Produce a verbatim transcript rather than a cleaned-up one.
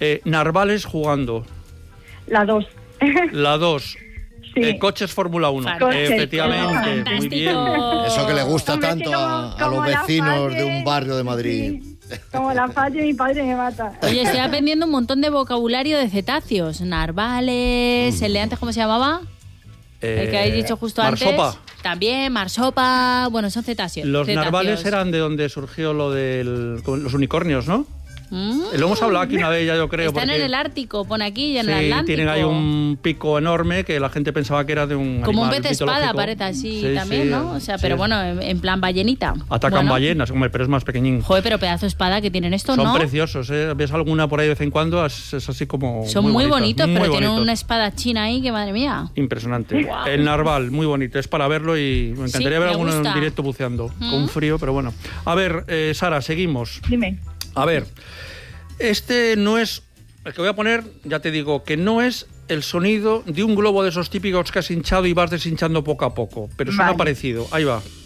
Eh, narvales jugando. La dos. La dos. Sí. Eh, coches Fórmula uno. Coches, Efectivamente. oh, muy bien. Eso que le gusta Hombre, tanto que como- a, a como los la vecinos falle, de un barrio de Madrid. sí. Como la falle, mi padre me mata. Oye, estoy aprendiendo un montón de vocabulario de cetáceos. Narvales, el de antes, ¿cómo se llamaba? El que habéis dicho justo marsopa. antes. También, marsopa. Bueno, son cetáceos. Los cetáceos. narvales eran de donde surgió lo de los unicornios, ¿no? Mm. Lo hemos hablado aquí una vez ya, yo creo. Están porque... en el Ártico, pon aquí, y en Sí, el Atlántico. tienen ahí un pico enorme que la gente pensaba que era de un Como un animal pez espada, mitológico. parece así Sí, también, sí, ¿no? O sea, sí. pero bueno, en, en plan ballenita. Atacan Bueno. ballenas, hombre, pero es más pequeñín. Joder, pero pedazo de espada que tienen estos, Son ¿no? preciosos, ¿eh? Ves alguna por ahí de vez en cuando, es, es así como. Son muy, bonita, bonitos, muy pero tienen bonitos. una espada china ahí que madre mía. Impresionante. Guau. El narval, muy bonito. Es para verlo y me encantaría Sí, ver me alguno gusta. en directo buceando. Mm. Con frío, pero bueno. A ver, eh, Sara, seguimos. Dime. A ver, este no es. El que voy a poner, ya te digo, que no es el sonido de un globo de esos típicos que has hinchado y vas deshinchando poco a poco. Pero suena Vale. parecido. Ahí va.